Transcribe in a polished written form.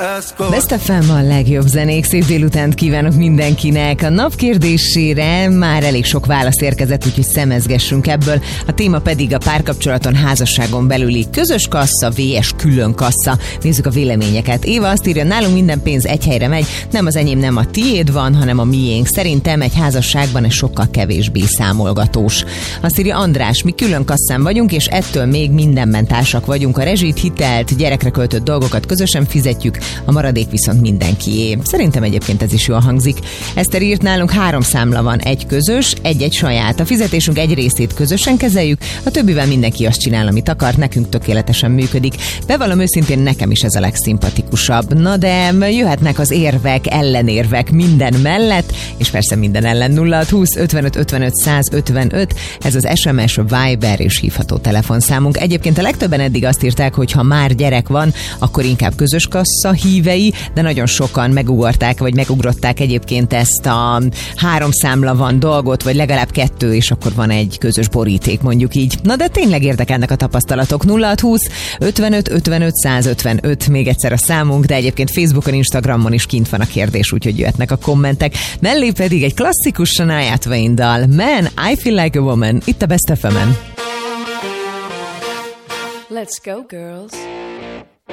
Best FM a legjobb zenék, szép délutánt kívánok mindenkinek. A nap kérdésére már elég sok válasz érkezett, úgyhogy szemezgessünk ebből. A téma pedig a párkapcsolaton, házasságon belüli közös kassa vs. külön kassa. Nézzük a véleményeket. Éva azt írja, nálunk minden pénz egy helyre megy, nem az enyém, nem a tiéd van, hanem a miénk. Szerintem egy házasságban ez sokkal kevésbé számolgatós. Azt írja András, mi külön kasszán vagyunk, és ettől még mindenben társak vagyunk. A rezsit, hitelt, gyerekre költött dolgokat közösen fizetjük, a maradék viszont mindenkié. Szerintem egyébként ez is jól hangzik. Eszter írt, nálunk 3 számla van, egy közös, egy saját. A fizetésünk egy részét közösen kezeljük, a többivel mindenki azt csinál, amit akar, nekünk tökéletesen működik. Bevallom őszintén, nekem is ez a legszimpatikusabb. Na de jöhetnek az érvek, ellenérvek minden mellett, és persze minden ellen. 0620 55 55 155, ez az SMS, Viber és hívható telefonszámunk. Egyébként a legtöbben eddig azt írták, hogy ha már gyerek van, akkor inkább közös kassa hívei, de nagyon sokan megugorták, vagy megugrották egyébként ezt a 3 számla van dolgot, vagy legalább 2, és akkor van egy közös boríték, mondjuk így. Na de tényleg érdekelnek a tapasztalatok. 0620 55 55 155, még egyszer a számunk, de egyébként Facebookon, Instagramon is kint van a kérdés, úgyhogy jöhetnek a kommentek. Mellé pedig egy klasszikus Shania Twain dal, Man, I Feel Like a Woman, itt a Best FM-en. Let's go, girls.